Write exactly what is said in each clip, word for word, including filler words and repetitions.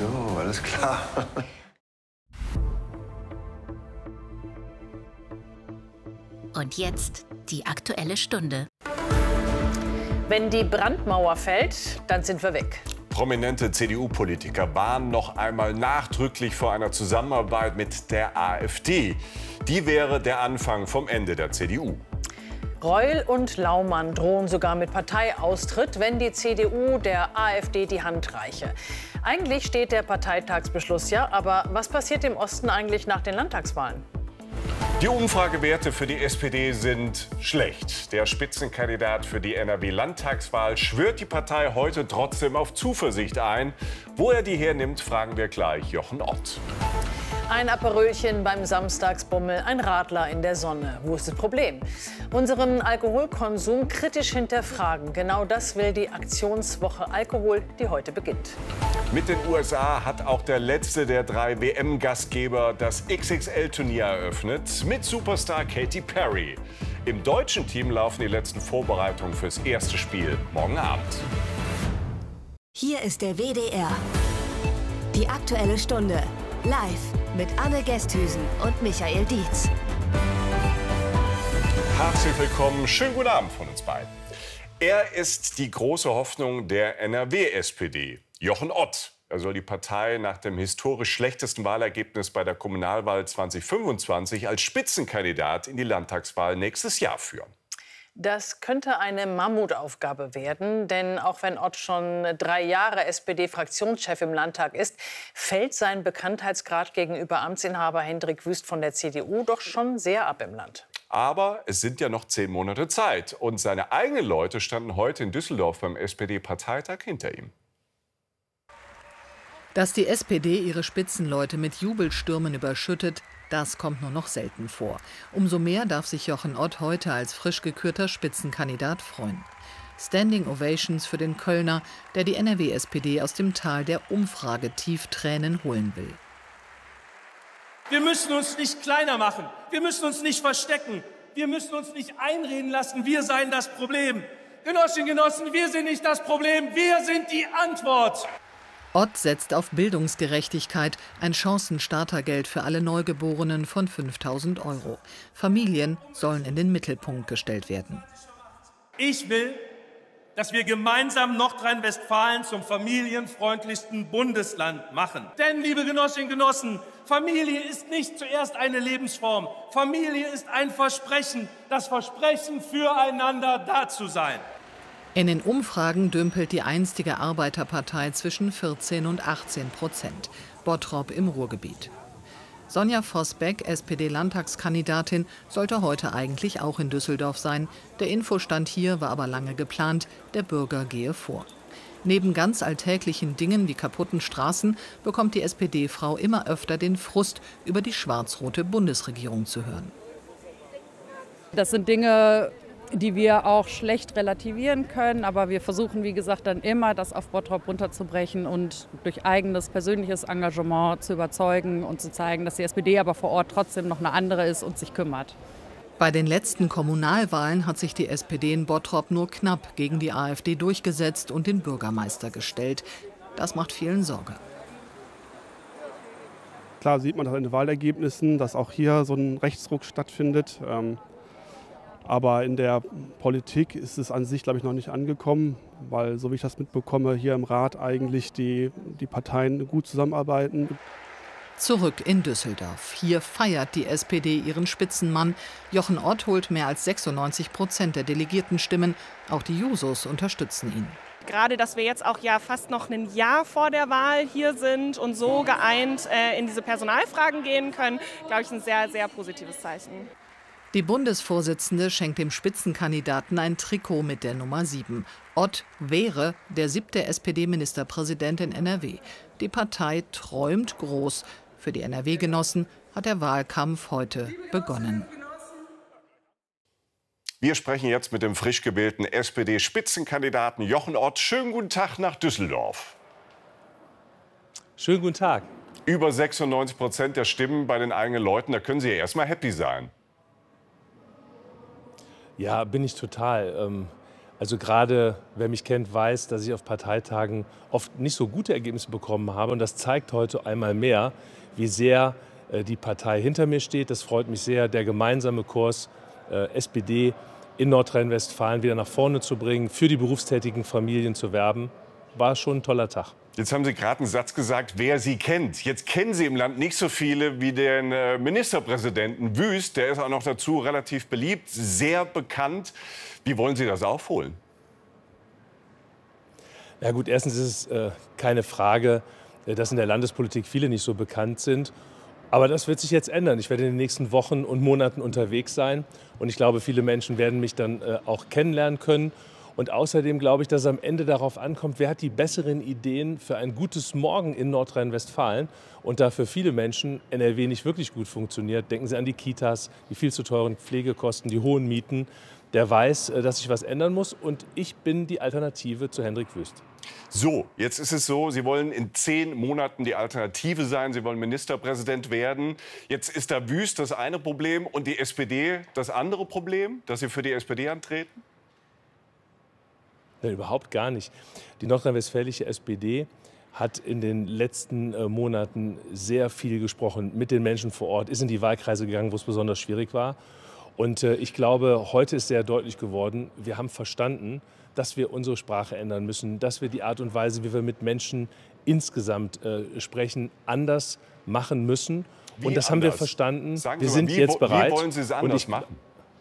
So, alles klar. Und jetzt die Aktuelle Stunde. Wenn die Brandmauer fällt, dann sind wir weg. Prominente C D U-Politiker warnen noch einmal nachdrücklich vor einer Zusammenarbeit mit der AfD. Die wäre der Anfang vom Ende der C D U. Reul und Laumann drohen sogar mit Parteiaustritt, wenn die C D U der AfD die Hand reiche. Eigentlich steht der Parteitagsbeschluss ja, aber was passiert im Osten eigentlich nach den Landtagswahlen? Die Umfragewerte für die S P D sind schlecht. Der Spitzenkandidat für die N R W-Landtagswahl schwört die Partei heute trotzdem auf Zuversicht ein. Wo er die hernimmt, fragen wir gleich Jochen Ott. Ein Aperölchen beim Samstagsbummel, ein Radler in der Sonne. Wo ist das Problem? Unseren Alkoholkonsum kritisch hinterfragen. Genau das will die Aktionswoche Alkohol, die heute beginnt. Mit den U S A hat auch der letzte der drei W M-Gastgeber das X X L-Turnier eröffnet mit Superstar Katy Perry. Im deutschen Team laufen die letzten Vorbereitungen fürs erste Spiel morgen Abend. Hier ist der W D R. Die Aktuelle Stunde. Live mit Anne Gesthüsen und Michael Dietz. Herzlich willkommen, schönen guten Abend von uns beiden. Er ist die große Hoffnung der N R W-S P D, Jochen Ott. Er soll die Partei nach dem historisch schlechtesten Wahlergebnis bei der Kommunalwahl zweitausendfünfundzwanzig als Spitzenkandidat in die Landtagswahl nächstes Jahr führen. Das könnte eine Mammutaufgabe werden, denn auch wenn Ott schon drei Jahre S P D-Fraktionschef im Landtag ist, fällt sein Bekanntheitsgrad gegenüber Amtsinhaber Hendrik Wüst von der C D U doch schon sehr ab im Land. Aber es sind ja noch zehn Monate Zeit. Und seine eigenen Leute standen heute in Düsseldorf beim S P D-Parteitag hinter ihm. Dass die S P D ihre Spitzenleute mit Jubelstürmen überschüttet, das kommt nur noch selten vor. Umso mehr darf sich Jochen Ott heute als frisch gekürter Spitzenkandidat freuen. Standing Ovations für den Kölner, der die N R W-S P D aus dem Tal der Umfragetief-Tränen holen will. Wir müssen uns nicht kleiner machen. Wir müssen uns nicht verstecken. Wir müssen uns nicht einreden lassen, wir seien das Problem. Genossinnen und Genossen, wir sind nicht das Problem, wir sind die Antwort. Ott setzt auf Bildungsgerechtigkeit, ein Chancenstartergeld für alle Neugeborenen von fünftausend Euro. Familien sollen in den Mittelpunkt gestellt werden. Ich will, dass wir gemeinsam Nordrhein-Westfalen zum familienfreundlichsten Bundesland machen. Denn, liebe Genossinnen und Genossen, Familie ist nicht zuerst eine Lebensform. Familie ist ein Versprechen, das Versprechen, füreinander da zu sein. In den Umfragen dümpelt die einstige Arbeiterpartei zwischen vierzehn und achtzehn Prozent. Bottrop im Ruhrgebiet. Sonja Vosbeck, S P D-Landtagskandidatin, sollte heute eigentlich auch in Düsseldorf sein. Der Infostand hier war aber lange geplant, der Bürger gehe vor. Neben ganz alltäglichen Dingen wie kaputten Straßen bekommt die S P D-Frau immer öfter den Frust, über die schwarz-rote Bundesregierung zu hören. Das sind Dinge, die wir auch schlecht relativieren können. Aber wir versuchen, wie gesagt, dann immer das auf Bottrop runterzubrechen und durch eigenes persönliches Engagement zu überzeugen und zu zeigen, dass die S P D aber vor Ort trotzdem noch eine andere ist und sich kümmert. Bei den letzten Kommunalwahlen hat sich die S P D in Bottrop nur knapp gegen die AfD durchgesetzt und den Bürgermeister gestellt. Das macht vielen Sorge. Klar sieht man das in den Wahlergebnissen, dass auch hier so ein Rechtsruck stattfindet. Aber in der Politik ist es an sich, glaube ich, noch nicht angekommen, weil, so wie ich das mitbekomme, hier im Rat eigentlich die, die Parteien gut zusammenarbeiten. Zurück in Düsseldorf. Hier feiert die S P D ihren Spitzenmann. Jochen Ott holt mehr als sechsundneunzig Prozent der Delegiertenstimmen. Auch die Jusos unterstützen ihn. Gerade, dass wir jetzt auch ja fast noch ein Jahr vor der Wahl hier sind und so geeint äh, in diese Personalfragen gehen können, glaube ich, ein sehr, sehr positives Zeichen. Die Bundesvorsitzende schenkt dem Spitzenkandidaten ein Trikot mit der Nummer sieben. Ott wäre der siebte S P D-Ministerpräsident in N R W. Die Partei träumt groß. Für die N R W-Genossen hat der Wahlkampf heute begonnen. Wir sprechen jetzt mit dem frisch gewählten S P D-Spitzenkandidaten Jochen Ott. Schönen guten Tag nach Düsseldorf. Schönen guten Tag. Über sechsundneunzig Prozent der Stimmen bei den eigenen Leuten, da können Sie ja erst mal happy sein. Ja, bin ich total. Also gerade wer mich kennt, weiß, dass ich auf Parteitagen oft nicht so gute Ergebnisse bekommen habe. Und das zeigt heute einmal mehr, wie sehr äh, die Partei hinter mir steht. Das freut mich sehr, der gemeinsame Kurs äh, S P D in Nordrhein-Westfalen wieder nach vorne zu bringen, für die berufstätigen Familien zu werben. War schon ein toller Tag. Jetzt haben Sie gerade einen Satz gesagt, wer Sie kennt. Jetzt kennen Sie im Land nicht so viele wie den äh, Ministerpräsidenten Wüst. Der ist auch noch dazu relativ beliebt, sehr bekannt. Wie wollen Sie das aufholen? Ja gut, erstens ist es äh, keine Frage, äh, dass in der Landespolitik viele nicht so bekannt sind. Aber das wird sich jetzt ändern. Ich werde in den nächsten Wochen und Monaten unterwegs sein. Und ich glaube, viele Menschen werden mich dann äh, auch kennenlernen können. Und außerdem glaube ich, dass es am Ende darauf ankommt, wer hat die besseren Ideen für ein gutes Morgen in Nordrhein-Westfalen. Und da für viele Menschen N R W nicht wirklich gut funktioniert, denken Sie an die Kitas, die viel zu teuren Pflegekosten, die hohen Mieten. Der weiß, dass sich was ändern muss. Und ich bin die Alternative zu Hendrik Wüst. So, jetzt ist es so, Sie wollen in zehn Monaten die Alternative sein. Sie wollen Ministerpräsident werden. Jetzt ist da Wüst das eine Problem und die S P D das andere Problem, dass Sie für die S P D antreten? Nein, überhaupt gar nicht. Die nordrhein-westfälische S P D hat in den letzten äh, Monaten sehr viel gesprochen mit den Menschen vor Ort, ist in die Wahlkreise gegangen, wo es besonders schwierig war. Und äh, ich glaube, heute ist sehr deutlich geworden, wir haben verstanden, dass wir unsere Sprache ändern müssen, dass wir die Art und Weise, wie wir mit Menschen insgesamt äh, sprechen, anders machen müssen. Wie und das anders? haben wir verstanden. Sagen wir Sie sind mal, wie, jetzt bereit. Wie wollen Sie es anders und ich, machen?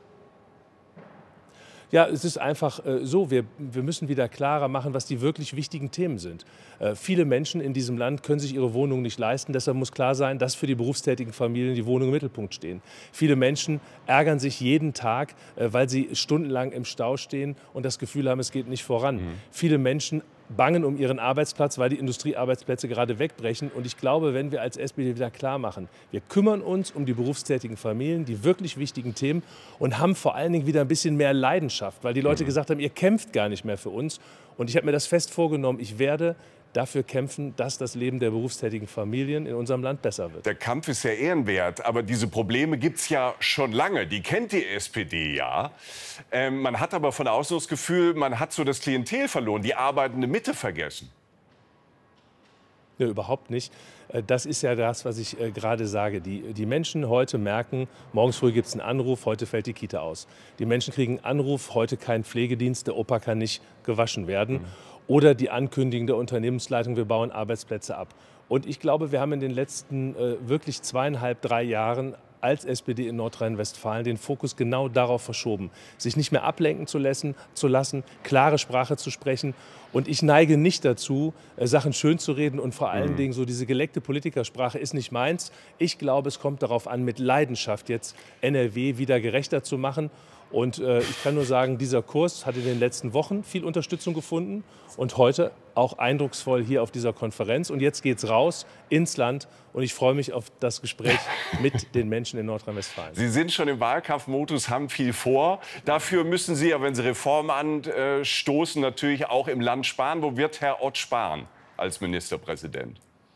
Ja, es ist einfach äh, so, wir, wir müssen wieder klarer machen, was die wirklich wichtigen Themen sind. Äh, viele Menschen in diesem Land können sich ihre Wohnung nicht leisten. Deshalb muss klar sein, dass für die berufstätigen Familien die Wohnungen im Mittelpunkt stehen. Viele Menschen ärgern sich jeden Tag, äh, weil sie stundenlang im Stau stehen und das Gefühl haben, es geht nicht voran. Mhm. Viele Menschen bangen um ihren Arbeitsplatz, weil die Industriearbeitsplätze gerade wegbrechen. Und ich glaube, wenn wir als S P D wieder klar machen, wir kümmern uns um die berufstätigen Familien, die wirklich wichtigen Themen und haben vor allen Dingen wieder ein bisschen mehr Leidenschaft, weil die Leute gesagt haben, ihr kämpft gar nicht mehr für uns. Und ich habe mir das fest vorgenommen, ich werde dafür kämpfen, dass das Leben der berufstätigen Familien in unserem Land besser wird. Der Kampf ist ja ehrenwert, aber diese Probleme gibt es ja schon lange. Die kennt die S P D ja. Ähm, man hat aber von außen das Gefühl, man hat so das Klientel verloren, die arbeitende Mitte vergessen. Ja, überhaupt nicht. Das ist ja das, was ich äh, gerade sage. Die, die Menschen heute merken, morgens früh gibt es einen Anruf, heute fällt die Kita aus. Die Menschen kriegen einen Anruf, heute kein Pflegedienst, der Opa kann nicht gewaschen werden. Mhm. Oder die Ankündigung der Unternehmensleitung, wir bauen Arbeitsplätze ab. Und ich glaube, wir haben in den letzten äh, wirklich zweieinhalb, drei Jahren als S P D in Nordrhein-Westfalen den Fokus genau darauf verschoben, sich nicht mehr ablenken zu lassen, zu lassen, klare Sprache zu sprechen. Und ich neige nicht dazu, äh, Sachen schön zu reden und vor allen mhm. Dingen so diese geleckte Politikersprache ist nicht meins. Ich glaube, es kommt darauf an, mit Leidenschaft jetzt N R W wieder gerechter zu machen. Und äh, ich kann nur sagen, dieser Kurs hat in den letzten Wochen viel Unterstützung gefunden und heute auch eindrucksvoll hier auf dieser Konferenz. Und jetzt geht's raus ins Land und ich freue mich auf das Gespräch mit den Menschen in Nordrhein-Westfalen. Sie sind schon im Wahlkampfmodus, haben viel vor. Dafür müssen Sie, ja, wenn Sie Reformen anstoßen, natürlich auch im Land sparen. Wo wird Herr Ott sparen als Ministerpräsident?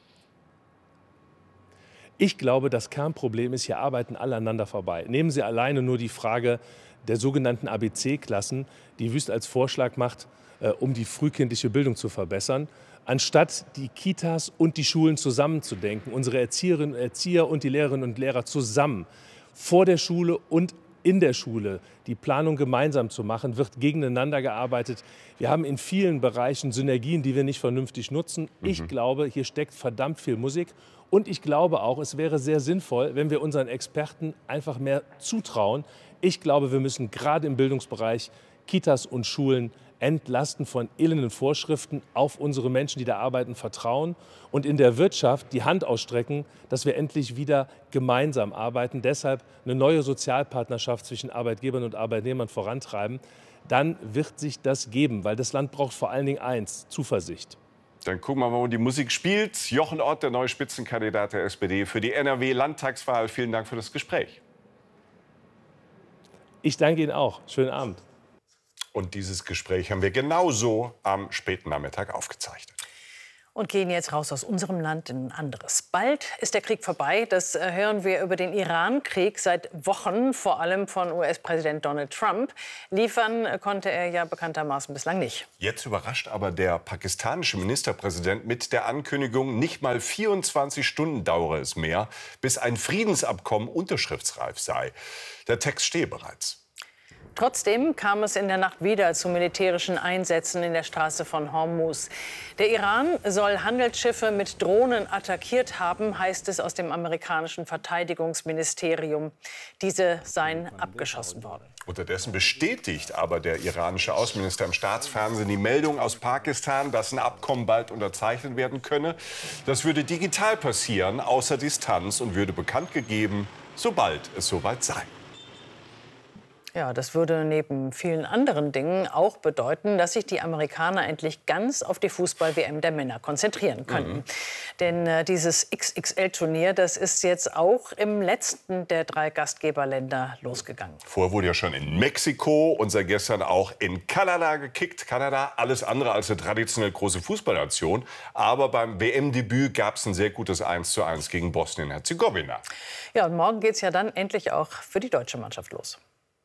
Ich glaube, das Kernproblem ist, hier arbeiten alle aneinander vorbei. Nehmen Sie alleine nur die Frage der sogenannten A B C-Klassen, die Wüst als Vorschlag macht, äh, um die frühkindliche Bildung zu verbessern. Anstatt die Kitas und die Schulen zusammenzudenken, unsere Erzieherinnen und Erzieher und die Lehrerinnen und Lehrer zusammen vor der Schule und in der Schule die Planung gemeinsam zu machen, wird gegeneinander gearbeitet. Wir haben in vielen Bereichen Synergien, die wir nicht vernünftig nutzen. Mhm. Ich glaube, hier steckt verdammt viel Musik. Und ich glaube auch, es wäre sehr sinnvoll, wenn wir unseren Experten einfach mehr zutrauen. Ich glaube, wir müssen gerade im Bildungsbereich Kitas und Schulen entlasten von elenden Vorschriften, auf unsere Menschen, die da arbeiten, vertrauen und in der Wirtschaft die Hand ausstrecken, dass wir endlich wieder gemeinsam arbeiten. Deshalb eine neue Sozialpartnerschaft zwischen Arbeitgebern und Arbeitnehmern vorantreiben. Dann wird sich das geben, weil das Land braucht vor allen Dingen eins, Zuversicht. Dann gucken wir mal, wo die Musik spielt. Jochen Ott, der neue Spitzenkandidat der S P D für die N R W-Landtagswahl. Vielen Dank für das Gespräch. Ich danke Ihnen auch. Schönen Abend. Und dieses Gespräch haben wir genauso am späten Nachmittag aufgezeichnet. Und gehen jetzt raus aus unserem Land in ein anderes. Bald ist der Krieg vorbei. Das hören wir über den Iran-Krieg seit Wochen, vor allem von U S-Präsident Donald Trump. Liefern konnte er ja bekanntermaßen bislang nicht. Jetzt überrascht aber der pakistanische Ministerpräsident mit der Ankündigung, nicht mal vierundzwanzig Stunden dauere es mehr, bis ein Friedensabkommen unterschriftsreif sei. Der Text stehe bereits. Trotzdem kam es in der Nacht wieder zu militärischen Einsätzen in der Straße von Hormuz. Der Iran soll Handelsschiffe mit Drohnen attackiert haben, heißt es aus dem amerikanischen Verteidigungsministerium. Diese seien abgeschossen worden. Unterdessen bestätigt aber der iranische Außenminister im Staatsfernsehen die Meldung aus Pakistan, dass ein Abkommen bald unterzeichnet werden könne. Das würde digital passieren, außer Distanz, und würde bekannt gegeben, sobald es soweit sei. Ja, das würde neben vielen anderen Dingen auch bedeuten, dass sich die Amerikaner endlich ganz auf die Fußball-W M der Männer konzentrieren könnten. Mhm. Denn äh, dieses X X L-Turnier, das ist jetzt auch im letzten der drei Gastgeberländer losgegangen. Vorher wurde ja schon in Mexiko und seit gestern auch in Kanada gekickt. Kanada, alles andere als eine traditionell große Fußballnation. Aber beim W M-Debüt gab es ein sehr gutes eins zu eins gegen Bosnien-Herzegowina. Ja, und morgen geht es ja dann endlich auch für die deutsche Mannschaft los.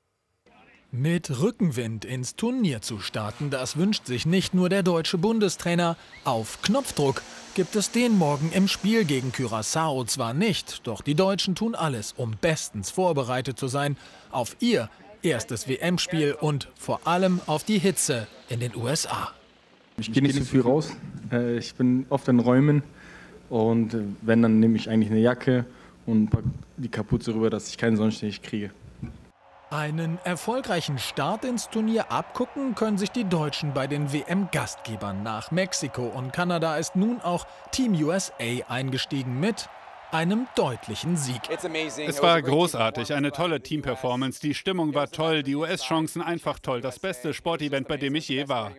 Mit Rückenwind ins Turnier zu starten, das wünscht sich nicht nur der deutsche Bundestrainer. Auf Knopfdruck gibt es den morgen im Spiel gegen Curaçao zwar nicht, doch die Deutschen tun alles, um bestens vorbereitet zu sein auf ihr erstes W M-Spiel und vor allem auf die Hitze in den U S A. Ich gehe nicht so viel raus, ich bin oft in Räumen und wenn, dann nehme ich eigentlich eine Jacke und packe die Kapuze rüber, dass ich keinen Sonnenstich kriege. Einen erfolgreichen Start ins Turnier abgucken können sich die Deutschen bei den W M-Gastgebern. Nach Mexiko und Kanada ist nun auch Team U S A eingestiegen mit einem deutlichen Sieg. Es war großartig, eine tolle Teamperformance. Die Stimmung war toll, die U S-Chancen einfach toll. Das beste Sportevent, bei dem ich je war.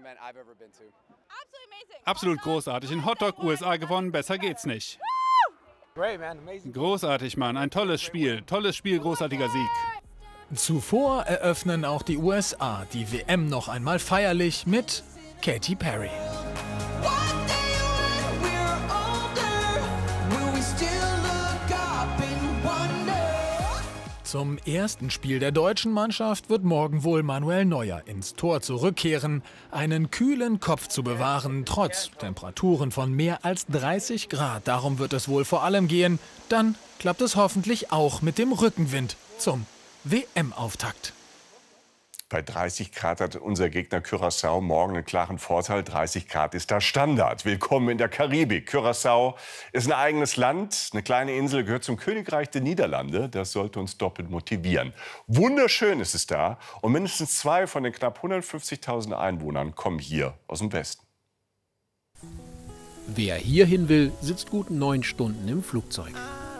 Absolut großartig. In Hotdog U S A gewonnen, besser geht's nicht. Großartig, Mann. Ein tolles Spiel. Tolles Spiel, großartiger Sieg. Zuvor eröffnen auch die U S A die W M noch einmal feierlich mit Katy Perry. Zum ersten Spiel der deutschen Mannschaft wird morgen wohl Manuel Neuer ins Tor zurückkehren, einen kühlen Kopf zu bewahren, trotz Temperaturen von mehr als dreißig Grad. Darum wird es wohl vor allem gehen. Dann klappt es hoffentlich auch mit dem Rückenwind zum W M-Auftakt. Bei dreißig Grad hat unser Gegner Curaçao morgen einen klaren Vorteil. dreißig Grad ist da Standard. Willkommen in der Karibik. Curaçao ist ein eigenes Land, eine kleine Insel, gehört zum Königreich der Niederlande. Das sollte uns doppelt motivieren. Wunderschön ist es da und mindestens zwei von den knapp hundertfünfzigtausend Einwohnern kommen hier aus dem Westen. Wer hierhin will, sitzt gut neun Stunden im Flugzeug.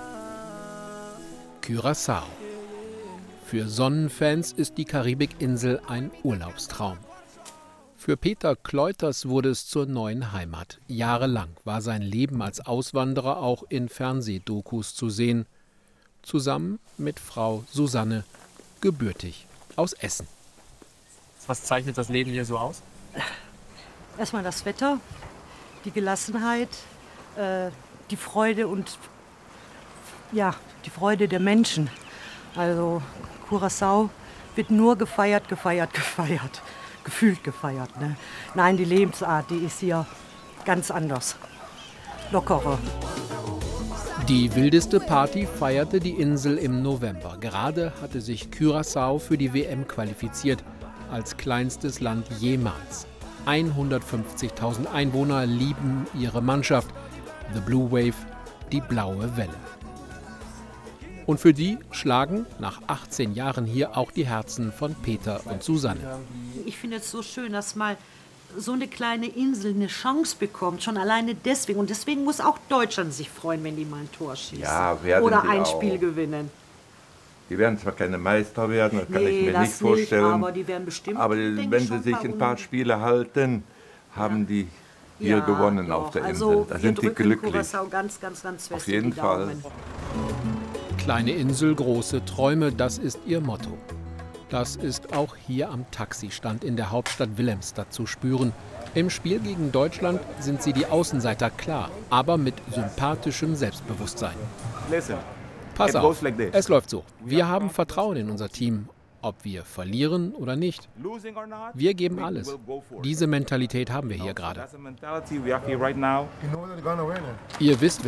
Curaçao. Für Sonnenfans ist die Karibikinsel ein Urlaubstraum. Für Peter Kleuters wurde es zur neuen Heimat. Jahrelang war sein Leben als Auswanderer auch in Fernsehdokus zu sehen. Zusammen mit Frau Susanne, gebürtig aus Essen. Was zeichnet das Leben hier so aus? Erstmal das Wetter, die Gelassenheit, äh, die Freude und ja, die Freude der Menschen. Also Curaçao wird nur gefeiert, gefeiert, gefeiert. Gefühlt gefeiert. Ne? Nein, die Lebensart, die ist hier ganz anders. Lockerer. Die wildeste Party feierte die Insel im November. Gerade hatte sich Curaçao für die W M qualifiziert, als kleinstes Land jemals. hundertfünfzigtausend Einwohner lieben ihre Mannschaft. The Blue Wave, die blaue Welle. Und für die schlagen nach achtzehn Jahren hier auch die Herzen von Peter und Susanne. Ich finde es so schön, dass mal so eine kleine Insel eine Chance bekommt, schon alleine deswegen. Und deswegen muss auch Deutschland sich freuen, wenn die mal ein Tor schießen. Ja, werden oder die ein auch. Spiel gewinnen. Die werden zwar keine Meister werden, das kann nee, ich mir das nicht vorstellen. Nicht, aber die werden bestimmt, aber wenn sie sich ein paar Spiele halten, haben ja. die hier ja, gewonnen doch. auf der Insel. Also, da sind die glücklich. Curaçao ganz, ganz, ganz fest auf jeden Fall. Kleine Insel, große Träume, das ist ihr Motto. Das ist auch hier am Taxistand in der Hauptstadt Wilhelmstad zu spüren. Im Spiel gegen Deutschland sind sie die Außenseiter, klar, aber mit sympathischem Selbstbewusstsein. Pass auf, es läuft so. Wir haben Vertrauen in unser Team, ob wir verlieren oder nicht. Wir geben alles. Diese Mentalität haben wir hier gerade. Ihr wisst,